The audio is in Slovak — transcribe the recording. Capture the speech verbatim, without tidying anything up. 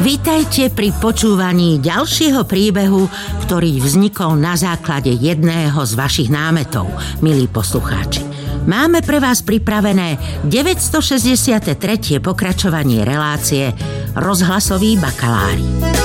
Vítajte pri počúvaní ďalšieho príbehu, ktorý vznikol na základe jedného z vašich námetov, milí poslucháči. Máme pre vás pripravené deväťstošesťdesiattretie pokračovanie relácie Rozhlasoví bakalári.